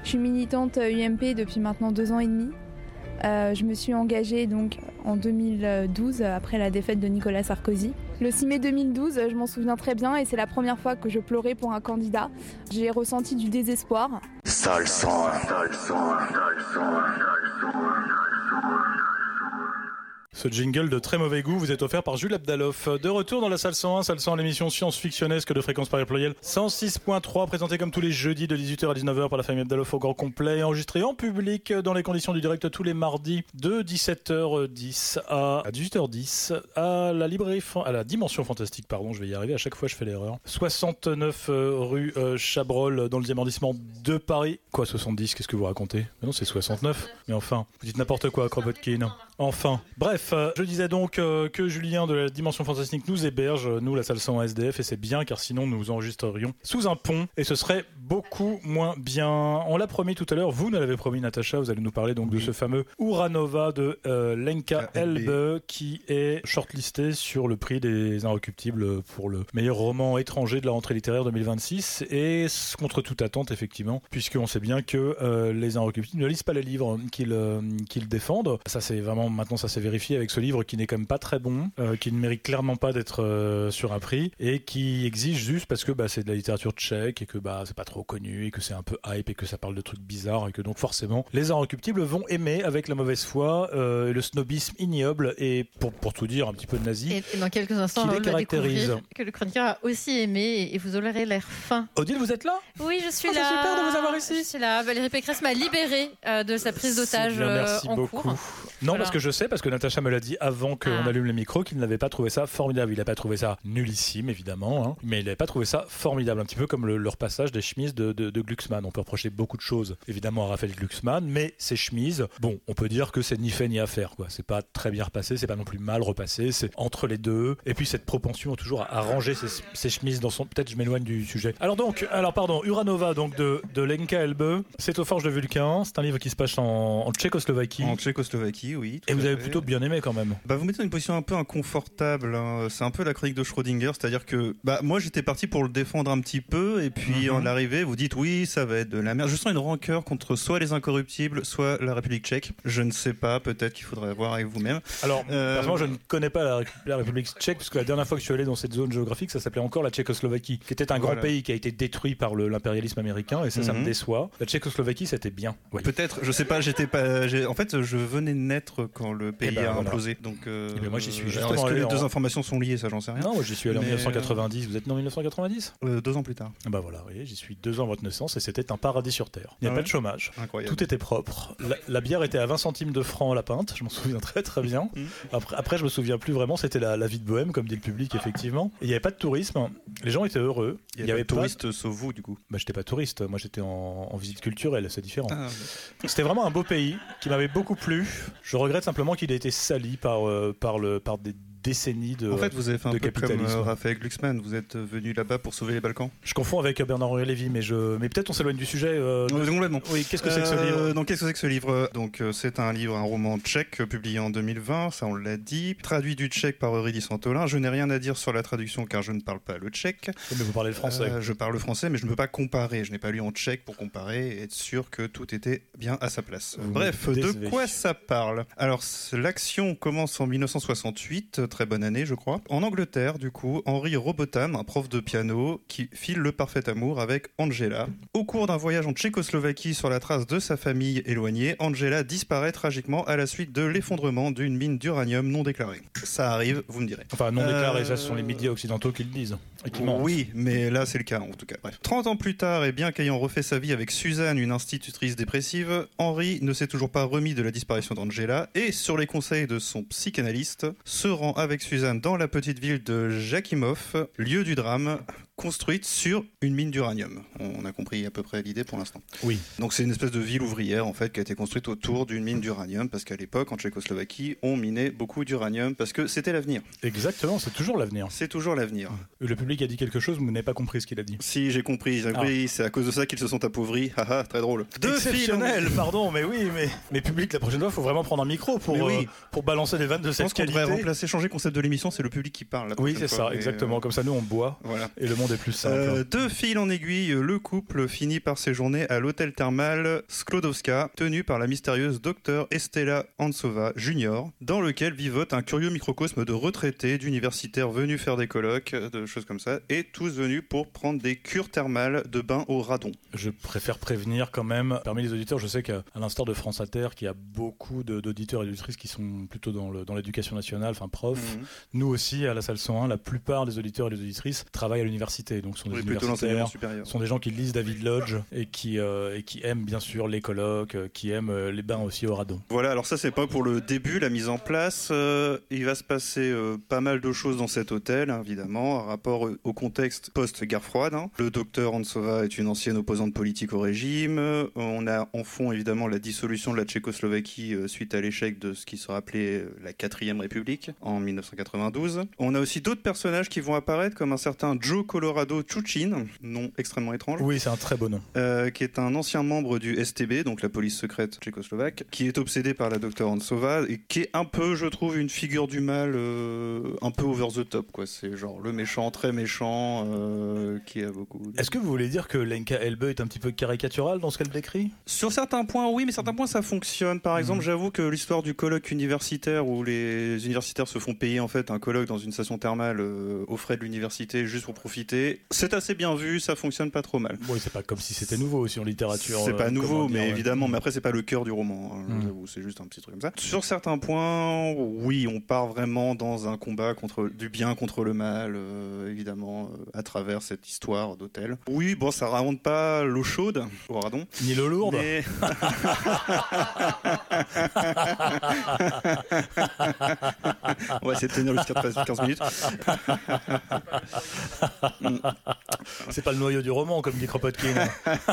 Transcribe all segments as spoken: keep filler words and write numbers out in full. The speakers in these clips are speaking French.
Je suis militante U M P depuis maintenant deux ans et demi. Euh, je me suis engagée donc en deux mille douze après la défaite de Nicolas Sarkozy. Le six mai deux mille douze, je m'en souviens très bien et c'est la première fois que je pleurais pour un candidat. J'ai ressenti du désespoir. Sale sang, sale sang, sale sang, sale sang. Ce jingle de très mauvais goût vous est offert par Jules Abdaloff. De retour dans la salle cent un, salle cent un, l'émission science-fictionnesque de Fréquence Paris Pluriel cent six point trois, présentée comme tous les jeudis de dix-huit heures à dix-neuf heures par la famille Abdaloff au grand complet, enregistré en public dans les conditions du direct tous les mardis de dix-sept heures dix à dix-huit heures dix à la librairie, à la Dimension Fantastique, pardon, je vais y arriver, à chaque fois je fais l'erreur. soixante-neuf rue Chabrol dans le dixième arrondissement de Paris. Quoi, soixante-dix, qu'est-ce que vous racontez? Mais non, c'est soixante-neuf. Mais enfin, vous dites n'importe quoi, Kropotkin. Enfin. Bref, euh, je disais donc euh, que Julien de la Dimension Fantastique nous héberge, nous la salle cent un S D F, et c'est bien car sinon nous enregistrerions sous un pont et ce serait beaucoup moins bien. On l'a promis tout à l'heure, vous nous l'avez promis Natacha, vous allez nous parler donc oui. de ce fameux Uranova de euh, Lenka Elbe qui est shortlisté sur le prix des Inrecuptibles pour le meilleur roman étranger de la rentrée littéraire deux mille vingt-six et contre toute attente effectivement, puisqu'on sait bien que euh, les Inrecuptibles ne lisent pas les livres qu'ils, euh, qu'ils défendent. Ça c'est vraiment, maintenant ça s'est vérifié avec ce livre qui n'est quand même pas très bon, euh, qui ne mérite clairement pas d'être euh, sur un prix et qui exige juste parce que bah, c'est de la littérature tchèque et que bah, c'est pas trop connu et que c'est un peu hype et que ça parle de trucs bizarres et que donc forcément les Inrecuptibles vont aimer avec la mauvaise foi euh, le snobisme ignoble et pour, pour tout dire un petit peu nazi et, et dans quelques instants qui les caractérise. Que le chroniqueur a aussi aimé et vous aurez l'air fin. Odile, vous êtes là? Oui, je suis oh, là. C'est super de vous avoir ici. Je suis là. Valérie Pécresse m'a libérée euh, de sa prise d'otage bien, merci euh, en beaucoup. cours. Non, voilà. Parce que je sais, parce que Natacha me l'a dit avant qu'on ah. allume les micros, qu'il n'avait pas trouvé ça formidable. Il n'a pas trouvé ça nullissime, évidemment, hein, mais il n'avait pas trouvé ça formidable. Un petit peu comme le, leur passage des chemises de, de, de Glucksmann. On peut reprocher beaucoup de choses, évidemment, à Raphaël Glucksmann, mais ces chemises, bon, on peut dire que c'est ni fait ni à faire, quoi. C'est pas très bien repassé, c'est pas non plus mal repassé, c'est entre les deux. Et puis cette propension toujours à, à ranger ses, ses chemises dans son. Peut-être je m'éloigne du sujet. Alors donc, alors pardon, Uranova donc de, de Lenka Elbe, c'est aux Forges de Vulcain. C'est un livre qui se passe en, en Tchécoslovaquie. En Tchécoslovaquie, oui. Et vous avez fait. plutôt bien aimé quand même. Bah vous mettez dans une position un peu inconfortable. Hein. C'est un peu la chronique de Schrödinger, c'est-à-dire que bah moi j'étais parti pour le défendre un petit peu et puis mm-hmm. en arrivée vous dites oui ça va être de la merde. Je sens une rancœur contre soit les Incorruptibles, soit la République tchèque. Je ne sais pas, peut-être qu'il faudrait voir avec vous-même. Alors euh... personnellement je ne connais pas la, la République tchèque puisque la dernière fois que je suis allé dans cette zone géographique ça s'appelait encore la Tchécoslovaquie, qui était un grand voilà. pays qui a été détruit par le, l'impérialisme américain et ça mm-hmm. ça me déçoit. La Tchécoslovaquie c'était bien. Oui. Peut-être, je sais pas, j'étais pas. J'ai... En fait je venais de naître quand le pays ben, a voilà. implosé. Donc euh... ben, moi j'y suis juste. Est-ce que les en... deux informations sont liées, ça j'en sais rien. Non, moi j'y suis allé mais... en dix-neuf cent quatre-vingt-dix. Vous êtes né en dix-neuf cent quatre-vingt-dix euh, Deux ans plus tard. Bah voilà, vous voyez, j'y suis deux ans à votre naissance et c'était un paradis sur terre. Il n'y a ah pas ouais. de chômage. Incroyable. Tout était propre. La, la bière était à vingt centimes de francs la pinte. Je m'en souviens très très bien. Après, après je me souviens plus vraiment. C'était la, la vie de bohème, comme dit le public effectivement. Et il n'y avait pas de tourisme. Les gens étaient heureux. Il y, y avait pas de touristes pas... sauf vous du coup. Bah j'étais pas touriste. Moi j'étais en, en visite culturelle. C'est différent. Ah, ouais. C'était vraiment un beau pays qui m'avait beaucoup plu. Je regrette simplement qu'il ait été sali par euh, par le par des décennies de En fait, vous avez fait un peu comme euh, Raphaël Glucksmann, vous êtes venu là-bas pour sauver les Balkans. Je confonds avec Bernard-Henri Lévy, mais, je... mais peut-être on s'éloigne du sujet. Euh... Oui, complètement. Oui, qu'est-ce que c'est que ce euh, livre Donc, qu'est-ce que c'est que ce livre Donc, euh, c'est un livre, un roman tchèque euh, publié en deux mille vingt, ça on l'a dit, traduit du tchèque par Eurydice Santolin. Je n'ai rien à dire sur la traduction car je ne parle pas le tchèque. Oui, mais vous parlez le français. Euh, je parle le français, mais je ne peux pas comparer. Je n'ai pas lu en tchèque pour comparer et être sûr que tout était bien à sa place. Vous Bref, de quoi ça parle Alors, l'action commence en dix-neuf cent soixante-huit, très bonne année, je crois. En Angleterre, du coup, Henry Robotham, un prof de piano, qui file le parfait amour avec Angela. Au cours d'un voyage en Tchécoslovaquie sur la trace de sa famille éloignée, Angela disparaît tragiquement à la suite de l'effondrement d'une mine d'uranium non déclarée. Ça arrive, vous me direz. Enfin, non déclarée, euh... ça, ce sont les médias occidentaux qui le disent. Et qui mentent. Oui, mais là, c'est le cas, en tout cas. Bref. trente ans plus tard, et bien qu'ayant refait sa vie avec Suzanne, une institutrice dépressive, Henry ne s'est toujours pas remis de la disparition d'Angela et, sur les conseils de son psychanalyste, se rend avec Suzanne dans la petite ville de Jakimov, lieu du drame, construite sur une mine d'uranium. On a compris à peu près l'idée pour l'instant. Oui. Donc c'est une espèce de ville ouvrière en fait qui a été construite autour d'une mine d'uranium parce qu'à l'époque en Tchécoslovaquie on minait beaucoup d'uranium parce que c'était l'avenir. Exactement, c'est toujours l'avenir. C'est toujours l'avenir. Le public a dit quelque chose, mais vous n'avez pas compris ce qu'il a dit. Si j'ai compris, j'ai compris. Ah. C'est à cause de ça qu'ils se sont appauvris. Haha, très drôle. Deux Exceptionnel, films. Pardon, mais oui, mais mais public la prochaine fois, faut vraiment prendre un micro pour oui. euh, pour balancer des vannes de cette qualité. Je pense qu'on devrait remplacer, changer le concept de l'émission, c'est le public qui parle. Oui, c'est fois, ça, exactement. Euh... Comme ça, nous on boit. Voilà. Et le monde des plus simples. Euh, de fil en aiguille, le couple finit par séjourner à l'hôtel thermal Sklodowska, tenu par la mystérieuse docteur Estella Hantsova junior, dans lequel vivote un curieux microcosme de retraités, d'universitaires venus faire des colloques, de choses comme ça, et tous venus pour prendre des cures thermales de bain au radon. Je préfère prévenir quand même, parmi les auditeurs, je sais qu'à à l'instar de France Inter, qu'il y a beaucoup de, d'auditeurs et d'auditrices qui sont plutôt dans, le, dans l'éducation nationale, enfin profs. Mmh. Nous aussi, à la salle cent un, la plupart des auditeurs et des auditrices travaillent à l'université, donc sont des oui, universitaires, supérieur. sont des gens qui lisent David Lodge et qui, euh, et qui aiment bien sûr les colloques, euh, qui aiment euh, les bains aussi au radon. Voilà, alors ça c'est pas pour le début, la mise en place. Euh, il va se passer euh, pas mal de choses dans cet hôtel, hein, évidemment, en rapport au contexte post-guerre froide. Hein. Le docteur Hantsova est une ancienne opposante politique au régime. Euh, on a en fond évidemment la dissolution de la Tchécoslovaquie euh, suite à l'échec de ce qui sera appelé euh, la quatrième République en dix-neuf cent quatre-vingt-douze. On a aussi d'autres personnages qui vont apparaître, comme un certain Joe Colorado Tchouchin, nom extrêmement étrange. Oui, c'est un très beau nom. Euh, qui est un ancien membre du S T B, donc la police secrète tchécoslovaque, qui est obsédé par la docteur Hantsova et qui est un peu, je trouve, une figure du mal euh, un peu over the top, quoi. C'est genre le méchant, très méchant, euh, qui a beaucoup... Est-ce que vous voulez dire que Lenka Elbe est un petit peu caricaturale dans ce qu'elle décrit ? Sur certains points, oui, mais certains points, ça fonctionne. Par exemple, mmh. j'avoue que l'histoire du colloque universitaire, où les universitaires se font payer en fait un colloque dans une station thermale euh, aux frais de l'université juste pour profiter, c'est assez bien vu, ça fonctionne pas trop mal. Oui, c'est pas comme si c'était nouveau aussi en littérature. C'est pas euh, nouveau, dire, mais ouais. évidemment, mais après c'est pas le cœur du roman, hein, mmh. j'avoue, c'est juste un petit truc comme ça. Sur certains points, oui, on part vraiment dans un combat contre du bien contre le mal, euh, évidemment, euh, à travers cette histoire d'hôtel. Oui, bon, ça raconte pas l'eau chaude au radon, ni l'eau lourde. Mais... on va essayer de tenir jusqu'à treize quinze minutes. C'est pas le noyau du roman, comme dit Kropotkin.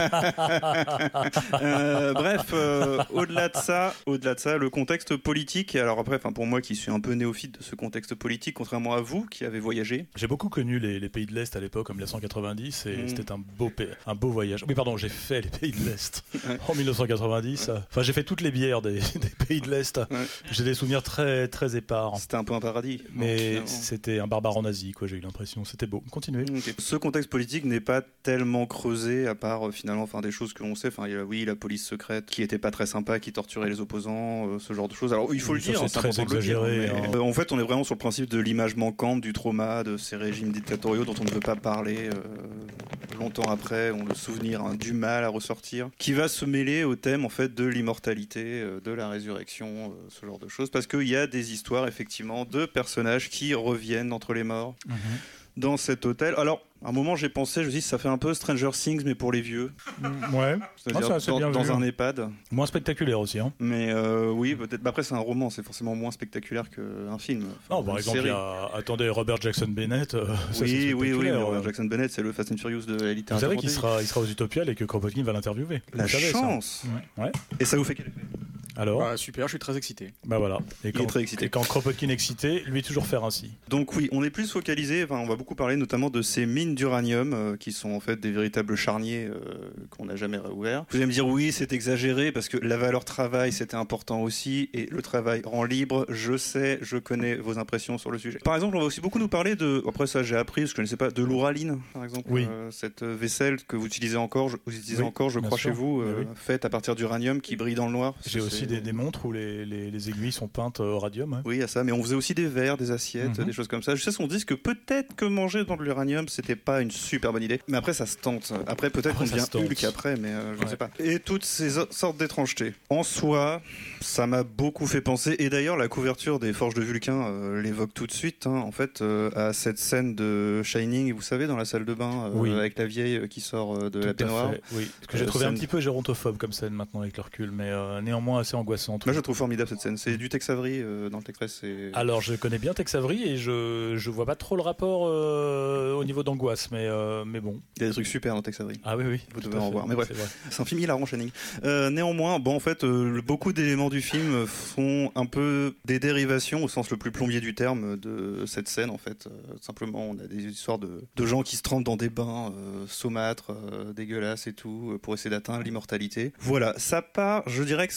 euh, bref, euh, au-delà de ça, au-delà de ça, le contexte politique. Alors après, enfin pour moi qui suis un peu néophyte de ce contexte politique, contrairement à vous qui avez voyagé. J'ai beaucoup connu les, les pays de l'Est à l'époque, comme mille neuf cent quatre-vingt-dix, et mmh. c'était un beau, un beau voyage. Oui, pardon, j'ai fait les pays de l'Est en mille neuf cent quatre-vingt-dix. Ouais. Enfin, j'ai fait toutes les bières des, des pays de l'Est. Ouais. J'ai des souvenirs très, très épars. C'était un peu un paradis. Mais c'était un barbare en Asie, quoi. J'ai eu l'impression. C'était beau. Continuez. Okay. Ce contexte politique n'est pas tellement creusé, à part euh, finalement, enfin des choses que l'on sait. Enfin, il y a oui, la police secrète qui était pas très sympa, qui torturait les opposants, euh, ce genre de choses. Alors il faut oui, le dire, c'est, c'est très exagéré. Dire, mais, hein. euh, en fait, on est vraiment sur le principe de l'image manquante, du trauma, de ces régimes dictatoriaux dont on ne veut pas parler. Euh, longtemps après, on le souvenir hein, du mal à ressortir, qui va se mêler au thème en fait de l'immortalité, euh, de la résurrection, euh, ce genre de choses, parce qu'il y a des histoires effectivement de personnages qui reviennent entre les morts. Mmh. Dans cet hôtel. Alors, à un moment, j'ai pensé, je me dis, ça fait un peu Stranger Things, mais pour les vieux. Ouais. C'est-à-dire ah, ça, dans, bien dans vu. un EHPAD. Moins spectaculaire aussi. Hein. Mais euh, oui, peut-être. Bah après, c'est un roman, c'est forcément moins spectaculaire qu'un film. Enfin, non, par exemple, il y a... attendez, Robert Jackson Bennett. Euh, ça, oui, oui, oui. Robert Jackson Bennett, c'est le Fast and Furious de la littérature. Vous savez qu'il sera, il sera aux Utopiales et que Kropotkin va l'interviewer. La vous chance. Savez, ça. Ouais. Et ça vous fait quel effet? Alors bah, super, je suis très excité. Bah voilà. Et quand, il est très excité. Et quand Kropotkin est excité, lui toujours faire ainsi. Donc oui, on est plus focalisé, enfin, on va beaucoup parler notamment de ces mines d'uranium euh, qui sont en fait des véritables charniers euh, qu'on n'a jamais réouverts. Vous allez me dire oui, c'est exagéré parce que la valeur travail c'était important aussi et le travail rend libre. Je sais, je connais vos impressions sur le sujet. Par exemple, on va aussi beaucoup nous parler de, après ça j'ai appris, parce que je ne sais pas, de l'ouraline par exemple. Oui. Euh, cette vaisselle que vous utilisez encore, vous utilisez oui, encore, je crois sûr. Chez vous, euh, oui. faite à partir d'uranium qui brille dans le noir. J'ai aussi des, des montres où les Les, les, les aiguilles sont peintes au radium. Hein. Oui, il y a ça, mais on faisait aussi des verres, des assiettes, mm-hmm. des choses comme ça. Je sais qu'on dit que peut-être que manger dans de l'uranium, c'était pas une super bonne idée. Mais après, ça se tente. Après, peut-être après, qu'on devient Hulk après, mais euh, je ne ouais. sais pas. Et toutes ces sortes d'étrangetés. En soi, ça m'a beaucoup fait penser. Et d'ailleurs, la couverture des Forges de Vulcain euh, l'évoque tout de suite. Hein, en fait, euh, à cette scène de Shining, vous savez, dans la salle de bain, euh, oui. avec la vieille qui sort euh, de tout la peignoir. Oui, ce que j'ai euh, trouvé scène... un petit peu gérontophobe comme scène maintenant avec le recul, mais euh, néanmoins assez angoissante. Moi, je trouve formidable cette scène. C'est du Tex Avery euh, dans le Tex Press. Et... Alors, je connais bien Tex Avery et je je vois pas trop le rapport euh, au niveau d'angoisse, mais euh, mais bon. Il y a des trucs super dans Tex Avery. Ah oui oui. Vous devez en voir. Mais bref, c'est, c'est un film hilarant, Shining. Euh, néanmoins, bon en fait, euh, beaucoup d'éléments du film font un peu des dérivations au sens le plus plombier du terme de cette scène en fait. Euh, simplement, on a des histoires de de gens qui se trempent dans des bains euh, saumâtres, euh, dégueulasses et tout, pour essayer d'atteindre l'immortalité. Voilà, ça part. Je dirais que c'est en fait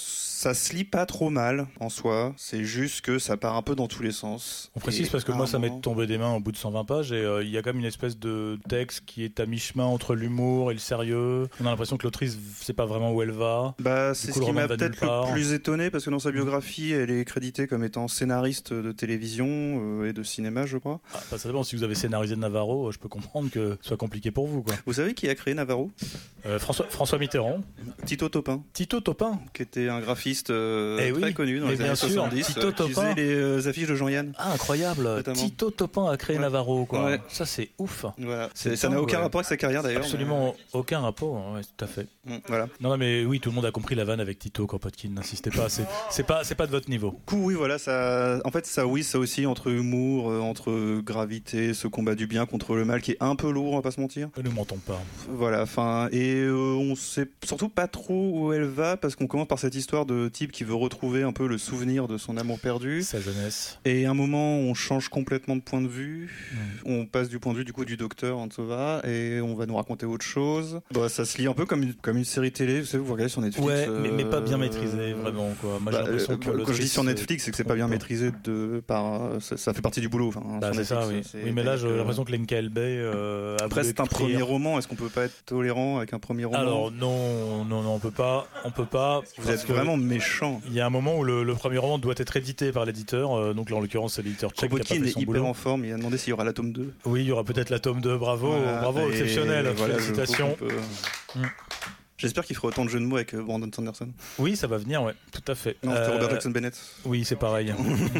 ça se lit pas trop mal en soi, c'est juste que ça part un peu dans tous les sens. On précise et parce que moi ça m'est moment... tombé des mains au bout de cent vingt pages et il euh, y a quand même une espèce de texte qui est à mi-chemin entre l'humour et le sérieux. On a l'impression que l'autrice sait pas vraiment où elle va. Bah, c'est coup, ce qui m'a peut-être le part. plus étonné parce que dans sa biographie elle est créditée comme étant scénariste de télévision euh, et de cinéma je crois. Ah, bah, ça dépend, si vous avez scénarisé Navarro, je peux comprendre que ce soit compliqué pour vous, quoi. Vous savez qui a créé Navarro? euh, François, François Mitterrand. Tito Topin. Tito Topin Qui était un graphiste euh, eh très oui, connu dans mais les bien années sûr, soixante-dix, Tito euh, qui Topin. faisait les euh, affiches de Jean-Yann. Ah, incroyable. Notamment. Tito Topin a créé ouais. Navarro, quoi. Ouais. Ça, c'est ouf. Voilà. C'est, C'est ça n'a dingue, aucun ouais. rapport avec sa carrière d'ailleurs. Absolument mais... aucun rapport, ouais, tout à fait. Mmh, voilà. Non, non, mais oui, tout le monde a compris la vanne avec Tito Kropotkin, n'insistez pas, c'est, c'est pas, c'est pas de votre niveau. Du coup, oui, voilà, ça. En fait, ça, oui, ça aussi entre humour, euh, entre gravité, ce combat du bien contre le mal qui est un peu lourd, on va pas se mentir. Ne nous mentons pas. Voilà, enfin, et euh, on sait surtout pas trop où elle va parce qu'on commence par cette histoire de type qui veut retrouver un peu le souvenir de son amour perdu. Sa jeunesse. Et à un moment, on change complètement de point de vue. Mmh. On passe du point de vue du coup du docteur Antova et on va nous raconter autre chose. Bah, ça se lit un peu comme une, comme une série télé, vous savez, vous regardez sur Netflix. Ouais, euh, mais, mais pas bien maîtrisé, vraiment, quoi. Moi, j'ai bah, l'impression euh, que quand je dis sur l'autrice, Netflix, c'est que c'est pas bien maîtrisé de par. Ça, ça fait partie du boulot. Enfin, bah, sur c'est Netflix, ça, oui. c'est- Oui, mais là, j'ai euh, l'impression que Lenka Elbey euh, a Après, voulu c'est un écrire- premier roman. Est-ce qu'on peut pas être tolérant avec un premier roman? Alors non, non, non, on peut pas, on peut pas. Vous êtes vraiment méchant. Il y a un moment où le, le premier roman doit être édité par l'éditeur, euh, donc là, en l'occurrence c'est l'éditeur tchèque qui a pas Kropotkin fait est son hyper boulot. en forme. Il a demandé s'il y aura la tome deux. Oui, il y aura peut-être la tome deux. Bravo, Voilà, bravo, et exceptionnel. voilà, je Félicitations. trouve qu'on peut- Mm. J'espère qu'il fera autant de jeux de mots avec euh, Brandon Sanderson. Oui, ça va venir, ouais, tout à fait. Non, c'était Euh, Robert Jackson Bennett. Oui, c'est pareil.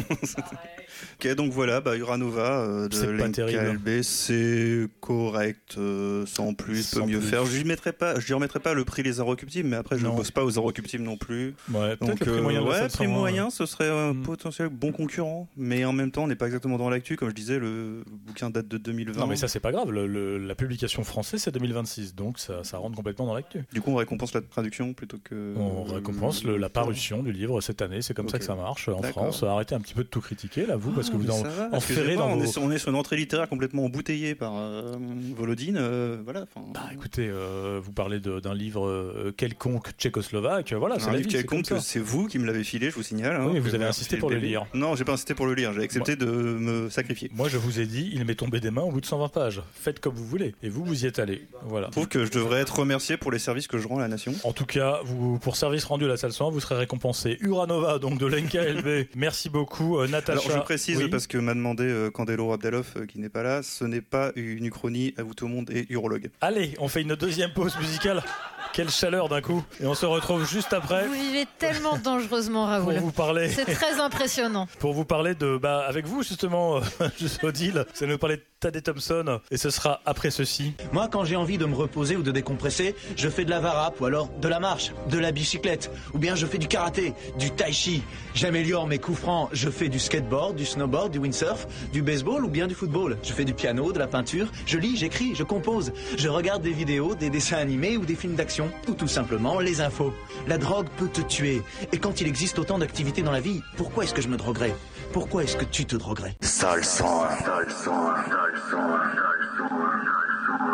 Ok, donc voilà, bah, Uranova euh, de C'est pas Lenka terrible. Elbey, c'est correct, euh, sans plus, Sans peut mieux plus. faire. Je lui mettrai pas, je lui remettrai pas le prix Les Inrecuptibles, mais après je Non. ne bosse pas aux Inrecuptibles non plus. Ouais, peut-être Donc le prix euh, moyen de la ouais, sept cents, prix hein. moyen, ce serait un Mm. potentiel bon concurrent, mais en même temps, on n'est pas exactement dans l'actu, comme je disais, le bouquin date de deux mille vingt. Non, mais ça c'est pas grave. Le- le- la publication française c'est deux mille vingt-six, donc ça, ça rentre complètement dans l'actu. Du coup, on récompense la traduction plutôt que. On récompense le- la parution du livre cette année, c'est comme ça Ok. que ça marche en D'accord. France. Arrêtez un petit peu de tout critiquer là, vous, parce que Ah, vous mais en, ça va, enferrez excusez-moi, dans on, vos... est sur, on est sur une entrée littéraire complètement embouteillée par euh, Volodine. euh, voilà. enfin, Bah écoutez, euh, vous parlez de- d'un livre euh, quelconque tchécoslovaque, voilà, c'est un la livre vie, c'est quelconque, comme ça. c'est vous qui me l'avez filé, je vous signale. hein, Oui, mais vous que avez j'ai insisté filé pour le livre. lire. Non, j'ai pas insisté pour le lire, j'ai accepté de me sacrifier. Moi je vous ai dit, il m'est tombé des mains au bout de cent vingt pages. Faites comme vous voulez. Et vous, vous y êtes allé. Voilà. Je trouve que je devrais être remercié pour les services que je rends à la nation. En tout cas, vous, pour service rendu à la salle cent un, vous serez récompensé. Uranova, donc de Lenka Elbey. Merci beaucoup, euh, Natacha. Alors je précise, Oui. parce que m'a demandé euh, Candelo Abdalov, euh, qui n'est pas là, ce n'est pas une uchronie à vous tout le monde et urologue. Allez, on fait une deuxième pause musicale. Quelle chaleur d'un coup. Et on se retrouve juste après Vous vivez tellement dangereusement, pour Raoul. vous parler. C'est très impressionnant. Pour vous parler de, bah, avec vous justement, euh, juste Odile, c'est nous parler de Tadé Thompson, et ce sera après ceci. Moi, quand j'ai envie de me reposer ou de décompresser, je fais de la varap ou alors de la marche, de la bicyclette, ou bien je fais du karaté, du tai chi. J'améliore mes coups francs, je fais du skateboard, du snowboard, du windsurf, du baseball ou bien du football. Je fais du piano, de la peinture, je lis, j'écris, je compose. Je regarde des vidéos, des dessins animés ou des films d'action, ou tout simplement les infos. La drogue peut te tuer. Et quand il existe autant d'activités dans la vie, pourquoi est-ce que je me droguerais? Pourquoi est-ce que tu te droguerais? Sale sang, sale sang, sale sang, sale sang.